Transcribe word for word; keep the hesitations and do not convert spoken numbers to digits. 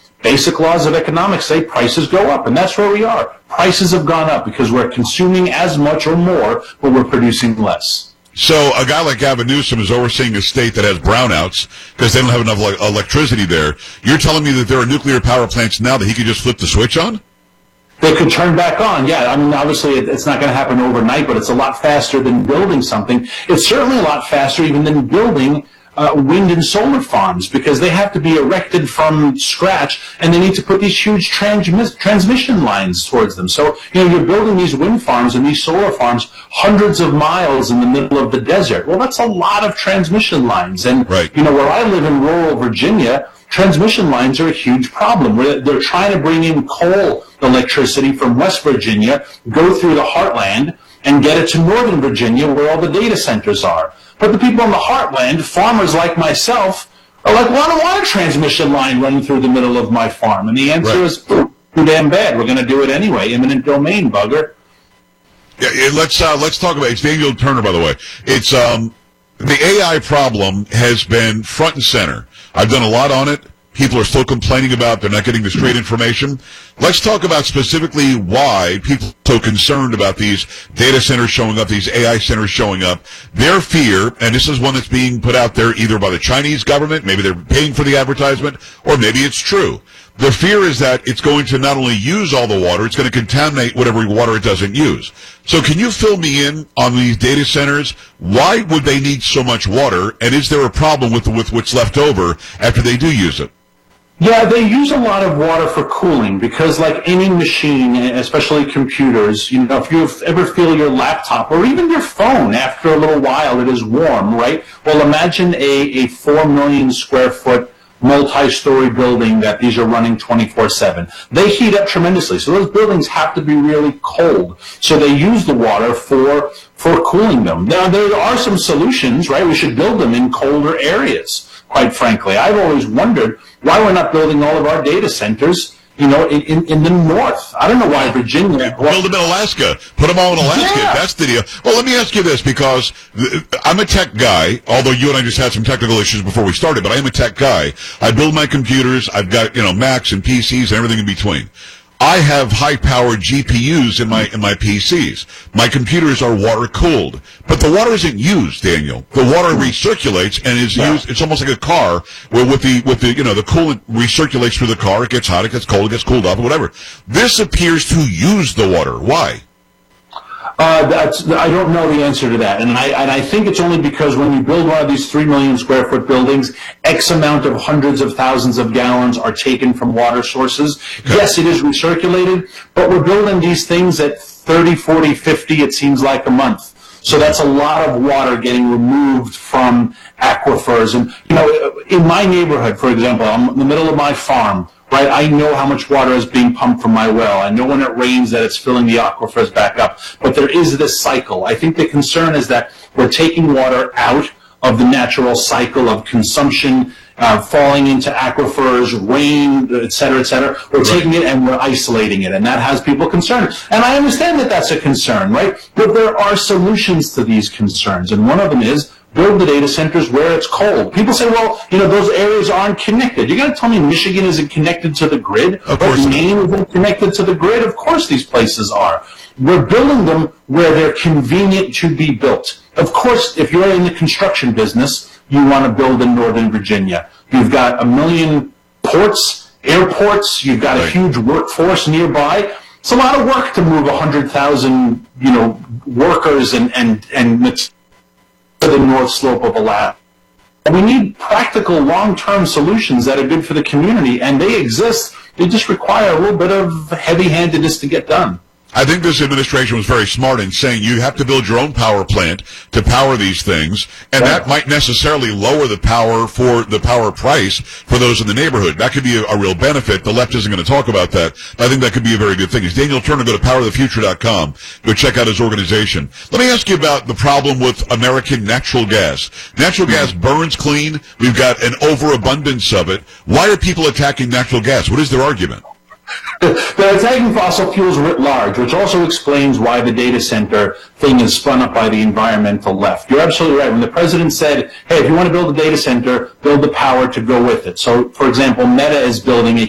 basic laws of economics say prices go up, and that's where we are. Prices have gone up because we're consuming as much or more, but we're producing less. So a guy like Gavin Newsom is overseeing a state that has brownouts because they don't have enough le- electricity there. You're telling me that there are nuclear power plants now that he could just flip the switch on? They could turn back on, yeah. I mean, obviously, it, it's not going to happen overnight, but it's a lot faster than building something. It's certainly a lot faster even than building uh, wind and solar farms, because they have to be erected from scratch, and they need to put these huge transmi- transmission lines towards them. So, you know, you're building these wind farms and these solar farms hundreds of miles in the middle of the desert. Well, that's a lot of transmission lines. And, right. you know, where I live in rural Virginia, transmission lines are a huge problem. They're trying to bring in coal electricity from West Virginia, go through the heartland, and get it to Northern Virginia where all the data centers are. But the people in the heartland, farmers like myself, are like, well, I don't want a transmission line running through the middle of my farm. And the answer right. is, too damn bad. We're going to do it anyway. Eminent domain, bugger. Yeah, let's uh, let's talk about it. It's Daniel Turner, by the way. It's um, the A I problem has been front and center. I've done a lot on it. People are still complaining about they're not getting the straight information. Let's talk about specifically why people are so concerned about these data centers showing up, these A I centers showing up. Their fear, and this is one that's being put out there either by the Chinese government, maybe they're paying for the advertisement, or maybe it's true. The fear is that it's going to not only use all the water, it's going to contaminate whatever water it doesn't use. So can you fill me in on these data centers? Why would they need so much water, and is there a problem with, with what's left over after they do use it? Yeah, they use a lot of water for cooling because, like any machine, especially computers, you know, if you ever feel your laptop or even your phone, after a little while it is warm, right? Well, imagine a, a four million square foot multi-story building that these are running twenty-four seven. They heat up tremendously, so those buildings have to be really cold. So they use the water for for cooling them. Now, there are some solutions, right? We should build them in colder areas, quite frankly. I've always wondered why we're not building all of our data centers, you know, in, in, in the north. I don't know why Virginia. Build them in Alaska. Put them all in Alaska. Yeah. That's the deal. Well, let me ask you this, because I'm a tech guy, although you and I just had some technical issues before we started, but I am a tech guy. I build my computers. I've got, you know, Macs and P Cs and everything in between. I have high-powered G P Us in my in my P Cs. My computers are water-cooled. But the water isn't used, Daniel. The water recirculates and is yeah. used. It's almost like a car where with the, with the, you know, the coolant recirculates through the car. It gets hot, it gets cold, it gets cooled up, or whatever. This appears to use the water. Why? Uh, that's, I don't know the answer to that, and I, and I think it's only because when you build one of these three million square foot buildings, X amount of hundreds of thousands of gallons are taken from water sources. Okay. Yes, it is recirculated, but we're building these things at thirty, forty, fifty, it seems like a month. So that's a lot of water getting removed from aquifers. And, you know, in my neighborhood, for example, I'm in the middle of my farm, right? I know how much water is being pumped from my well. I know when it rains that it's filling the aquifers back up. But there is this cycle. I think the concern is that we're taking water out of the natural cycle of consumption, uh, falling into aquifers, rain, et cetera, et cetera. We're right. taking it and we're isolating it, and that has people concerned. And I understand that that's a concern, right? But there are solutions to these concerns, and one of them is build the data centers where it's cold. People say, well, you know, those areas aren't connected. You're going to tell me Michigan isn't connected to the grid? Of course. Maine isn't connected to the grid? Of course these places are. We're building them where they're convenient to be built. Of course, if you're in the construction business, you want to build in Northern Virginia. You've got a million ports, airports, you've got a huge workforce nearby. It's a lot of work to move one hundred thousand, you know, workers and, and, and to the north slope of Alaska. We need practical, long-term solutions that are good for the community, and they exist. They just require a little bit of heavy-handedness to get done. I think this administration was very smart in saying you have to build your own power plant to power these things, and right. that might necessarily lower the power for the power price for those in the neighborhood. That could be a, a real benefit. The left isn't going to talk about that, but I think that could be a very good thing. It's Daniel Turner. Go to power the future dot com. Go check out his organization. Let me ask you about the problem with American natural gas. Natural gas burns clean. We've got an overabundance of it. Why are people attacking natural gas? What is their argument? They're attacking fossil fuels writ large, which also explains why the data center thing is spun up by the environmental left. You're absolutely right. When the president said, hey, if you want to build a data center, build the power to go with it. So, for example, Meta is building a